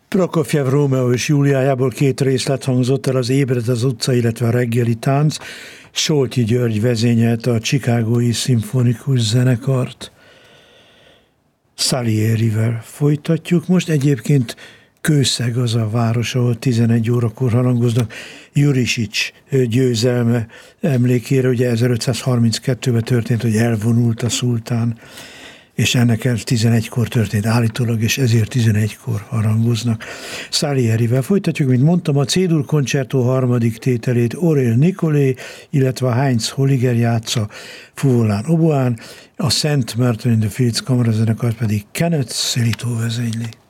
Prokofjev Rómeó és Júliájából 2 részlet hangzott el, az Ébred az utca, illetve a Reggeli tánc. Solti György vezényelte a Chicagói szimfonikus zenekart. Salierivel folytatjuk. Most egyébként Kőszeg az a város, ahol 11 órakor harangoznak Jurisics győzelme emlékére. Ugye 1532-ben történt, hogy elvonult a szultán, és ennek 11-kor történt állítólag, és ezért 11-kor harangoznak. Salierivel folytatjuk, mint mondtam, a C-dur koncertó 3. tételét Aurél Nicolé, illetve a Heinz Holliger játsza fuvolán, oboán, a Szent Martin in the Fields kamarazenekar pedig Kenneth Szelitó vezényli.